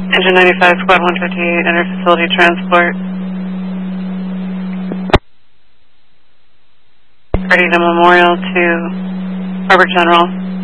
Engine 95, Squad 158, inter-facility transport. Ready to Memorial to Harbor General.